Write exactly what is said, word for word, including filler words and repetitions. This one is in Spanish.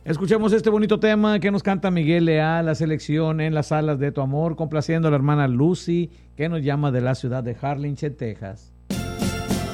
Escuchemos este bonito tema que nos canta Miguel Leal, La Selección en las alas de tu amor, complaciendo a la hermana Lucy, que nos llama de la ciudad de Harlingen, Texas.